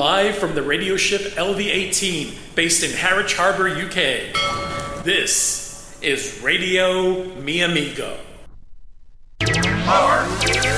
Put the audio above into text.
Live from the radio ship LV-18, based in Harwich Harbour, UK. This is Radio Mi Amigo. Power.